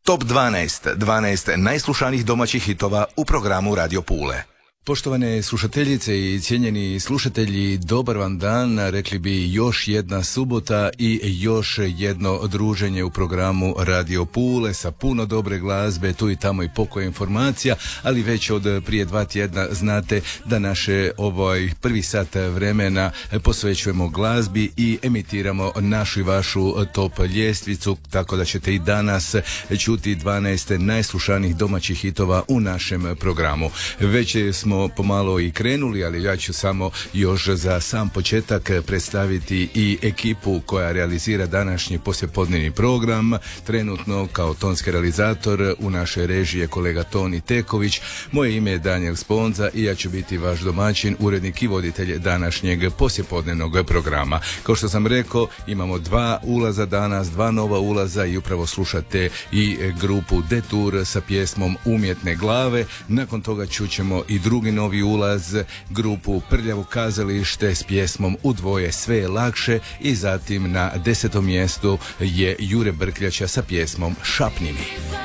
Top 12. 12 najslušanijih domaćih hitova u programu Radio Pule. Poštovane slušateljice i cijenjeni slušatelji, dobar vam dan. Rekli bi još jedna subota i još jedno druženje u programu Radio Pule sa puno dobre glazbe, tu i tamo i pokoje informacija, ali već od prije 2 tjedna znate da naše prvi sat vremena posvećujemo glazbi i emitiramo našu i vašu top ljestvicu, tako da ćete i danas čuti 12 najslušanijih domaćih hitova u našem programu. Već smo pomalo i krenuli, ali ja ću samo još za sam početak predstaviti i ekipu koja realizira današnji poslijepodnevni program. Trenutno kao tonski realizator u našoj režiji je kolega Toni Teković. Moje ime je Daniel Sponza i ja ću biti vaš domaćin, urednik i voditelj današnjeg poslijepodnevnog programa. Kao što sam rekao, imamo 2 ulaza danas, 2 nova ulaza i upravo slušate i grupu Detour sa pjesmom Umjetne glave. Nakon toga čućemo i drugi novi ulaz, grupu Prljavo kazalište s pjesmom U dvoje sve je lakše i zatim na 10. mjestu je Jure Brkljača sa pjesmom Šapni mi.